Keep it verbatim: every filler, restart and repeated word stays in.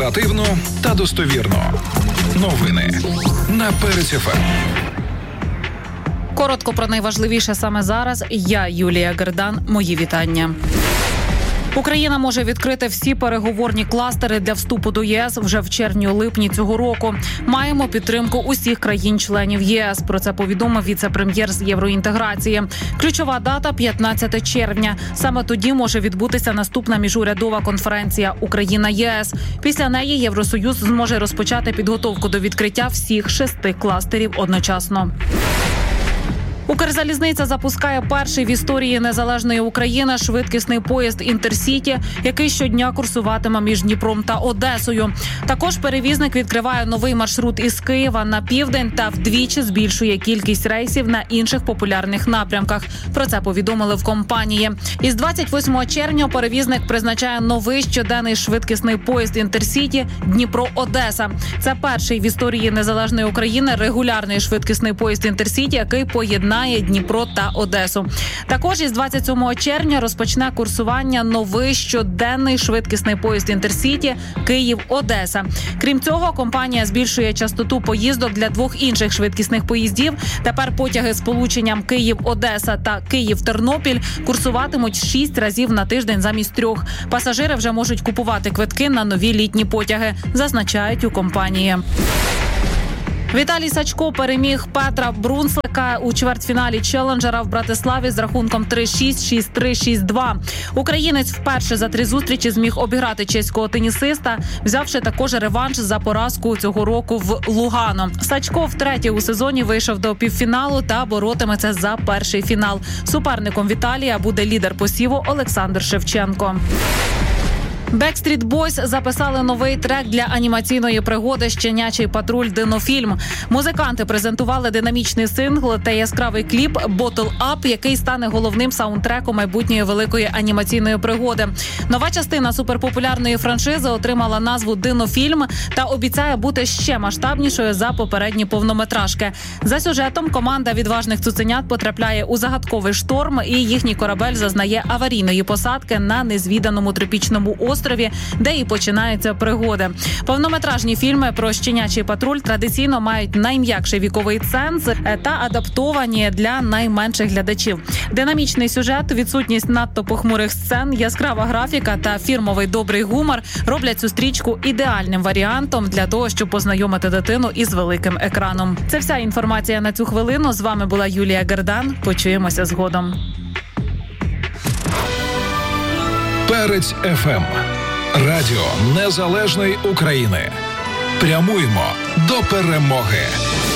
Оперативно та достовірно. Новини на Перець еф ем. Коротко про найважливіше саме зараз. Я, Юлія Гердан. Мої вітання. Україна може відкрити всі переговорні кластери для вступу до ЄС вже в червні-липні цього року. Маємо підтримку усіх країн-членів ЄС. Про це повідомив віце-прем'єр з євроінтеграції. Ключова дата – п'ятнадцяте червня. Саме тоді може відбутися наступна міжурядова конференція Україна-ЄС. Після неї Євросоюз зможе розпочати підготовку до відкриття всіх шести кластерів одночасно. Укрзалізниця запускає перший в історії незалежної України швидкісний поїзд «Інтерсіті», який щодня курсуватиме між Дніпром та Одесою. Також перевізник відкриває новий маршрут із Києва на південь та вдвічі збільшує кількість рейсів на інших популярних напрямках. Про це повідомили в компанії. Із двадцять восьмого червня перевізник призначає новий щоденний швидкісний поїзд «Інтерсіті» Дніпро-Одеса. Це перший в історії незалежної України регулярний швидкісний поїзд «Інтерсіті», який поєднає Дніпро та Одесу. Також із двадцять сьомого червня розпочне курсування новий щоденний швидкісний поїзд «Інтерсіті» Київ-Одеса. Крім цього, компанія збільшує частоту поїздок для двох інших швидкісних поїздів. Тепер потяги з полученням Київ-Одеса та Київ-Тернопіль курсуватимуть шість разів на тиждень замість трьох. Пасажири вже можуть купувати квитки на нові літні потяги, зазначають у компанії. Віталій Сачко переміг Петра Брунслика у чвертьфіналі челенджера в Братиславі з рахунком три шість, шість три, шість два. Українець вперше за три зустрічі зміг обіграти чеського тенісиста, взявши також реванш за поразку цього року в Лугано. Сачко втретє у сезоні вийшов до півфіналу та боротиметься за перший фінал. Суперником Віталія буде лідер посіву Олександр Шевченко. Backstreet Boys записали новий трек для анімаційної пригоди «Щенячий патруль. Динофільм». Музиканти презентували динамічний сингл та яскравий кліп «Bottle Up», який стане головним саундтреком майбутньої великої анімаційної пригоди. Нова частина суперпопулярної франшизи отримала назву «Динофільм» та обіцяє бути ще масштабнішою за попередні повнометражки. За сюжетом команда відважних цуценят потрапляє у загадковий шторм, і їхній корабель зазнає аварійної посадки на незвіданому тропічному острові. острові, де і починаються пригоди. Повнометражні фільми про щенячий патруль традиційно мають найм'якший віковий ценз та адаптовані для найменших глядачів. Динамічний сюжет, відсутність надто похмурих сцен, яскрава графіка та фірмовий добрий гумор роблять цю стрічку ідеальним варіантом для того, щоб познайомити дитину із великим екраном. Це вся інформація на цю хвилину. З вами була Юлія Гердан. Почуємося згодом. Перець еф ем. Радіо Незалежної України. Прямуємо до перемоги.